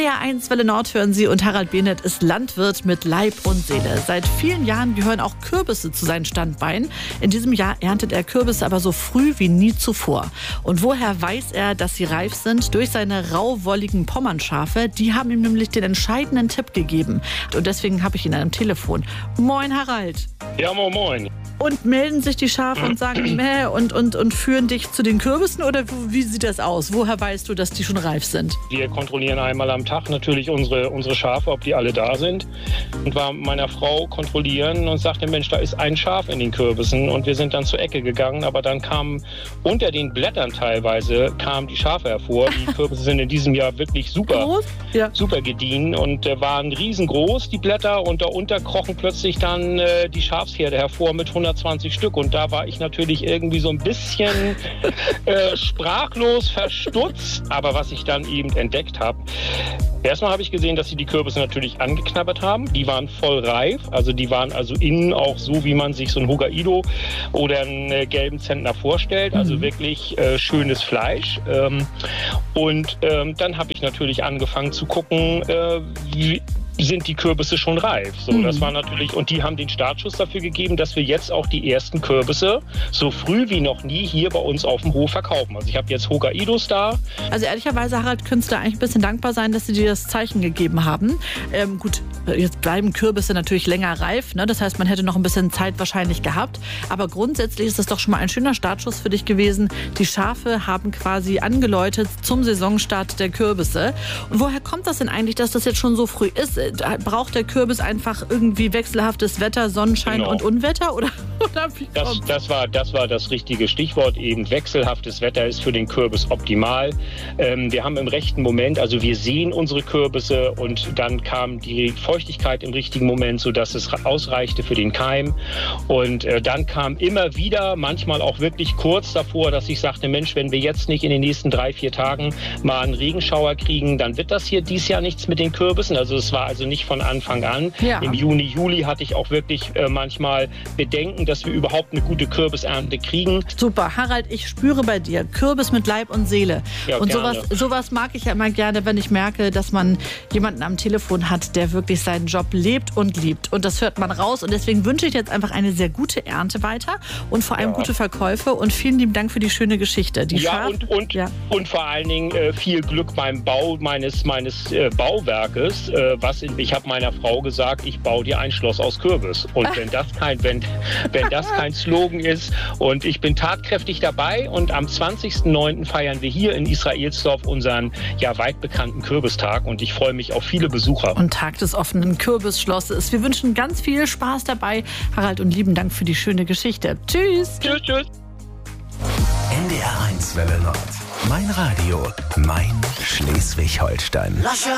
NDR 1 Welle Nord hören Sie und Harald Behnert ist Landwirt mit Leib und Seele. Seit vielen Jahren gehören auch Kürbisse zu seinen Standbeinen. In diesem Jahr erntet er Kürbisse aber so früh wie nie zuvor. Und woher weiß er, dass sie reif sind? Durch seine rauwolligen Pommernschafe. Die haben ihm nämlich den entscheidenden Tipp gegeben. Und deswegen habe ich ihn am Telefon. Moin Harald. Ja, moin. Und melden sich die Schafe und sagen Mäh und führen dich zu den Kürbissen? Oder wie sieht das aus? Woher weißt du, dass die schon reif sind? Wir kontrollieren einmal am Tag natürlich unsere Schafe, ob die alle da sind. Und war mit meiner Frau kontrollieren und sagte, Mensch, da ist ein Schaf in den Kürbissen. Und wir sind dann zur Ecke gegangen, aber dann kamen unter den Blättern teilweise die Schafe hervor. Die Kürbisse sind in diesem Jahr wirklich super gediehen und waren riesengroß, die Blätter. Und darunter krochen plötzlich dann die Schafsherde hervor mit 120 Stück. Und da war ich natürlich irgendwie so ein bisschen sprachlos, verstutzt. Aber was ich dann eben entdeckt habe, erstmal habe ich gesehen, dass sie die Kürbisse natürlich angeknabbert haben. Die waren voll reif. Also die waren also innen auch so, wie man sich so ein Hokkaido oder einen gelben Zentner vorstellt. Also wirklich schönes Fleisch. Dann habe ich natürlich angefangen zu gucken, wie sind die Kürbisse schon reif. So, das war natürlich, und die haben den Startschuss dafür gegeben, dass wir jetzt auch die ersten Kürbisse so früh wie noch nie hier bei uns auf dem Hof verkaufen. Also ich habe jetzt Hokkaidos da. Also ehrlicherweise, Harald, könntest du eigentlich ein bisschen dankbar sein, dass sie dir das Zeichen gegeben haben. Gut, jetzt bleiben Kürbisse natürlich länger reif, ne? Das heißt, man hätte noch ein bisschen Zeit wahrscheinlich gehabt. Aber grundsätzlich ist das doch schon mal ein schöner Startschuss für dich gewesen. Die Schafe haben quasi angeläutet zum Saisonstart der Kürbisse. Und woher kommt das denn eigentlich, dass das jetzt schon so früh ist? Braucht der Kürbis einfach irgendwie wechselhaftes Wetter, Sonnenschein und Unwetter? Oder wie kommt's? Das war das richtige Stichwort. Eben wechselhaftes Wetter ist für den Kürbis optimal. Wir haben im rechten Moment, also wir sehen unsere Kürbisse und dann kam die Feuchtigkeit im richtigen Moment, sodass es ausreichte für den Keim. Und dann kam immer wieder, manchmal auch wirklich kurz davor, dass ich sagte, Mensch, wenn wir jetzt nicht in den nächsten 3-4 Tagen mal einen Regenschauer kriegen, dann wird das hier dieses Jahr nichts mit den Kürbissen. Also es war also nicht von Anfang an. Ja. Im Juni, Juli hatte ich auch wirklich manchmal Bedenken, dass wir überhaupt eine gute Kürbisernte kriegen. Super, Harald, ich spüre bei dir Kürbis mit Leib und Seele. Ja, und sowas mag ich ja immer gerne, wenn ich merke, dass man jemanden am Telefon hat, der wirklich seinen Job lebt und liebt. Und das hört man raus. Und deswegen wünsche ich dir jetzt einfach eine sehr gute Ernte weiter und vor allem gute Verkäufe. Und vielen lieben Dank für die schöne Geschichte. Und vor allen Dingen viel Glück beim Bau meines Bauwerkes. Ich habe meiner Frau gesagt, ich baue dir ein Schloss aus Kürbis. Und wenn das kein Slogan ist, und ich bin tatkräftig dabei, und am 20.09. feiern wir hier in Israelsdorf unseren weit bekannten Kürbistag, und ich freue mich auf viele Besucher. Und Tag des offenen Kürbisschlosses. Wir wünschen ganz viel Spaß dabei, Harald, und lieben Dank für die schöne Geschichte. Tschüss. Tschüss. NDR 1 Welle Nord. Mein Radio, mein Schleswig-Holstein.